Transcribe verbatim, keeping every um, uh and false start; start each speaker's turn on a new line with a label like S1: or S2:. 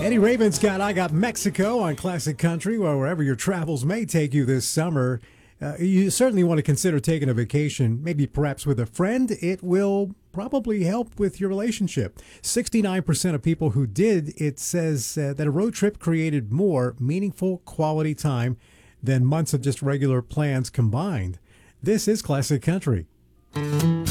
S1: Eddie Raven's got I Got Mexico on Classic Country, or wherever your travels may take you this summer. Uh, you certainly want to consider taking a vacation, maybe perhaps with a friend. It will probably help with your relationship. sixty-nine percent of people who did, it says uh, that a road trip created more meaningful quality time than months of just regular plans combined. This is Classic Country.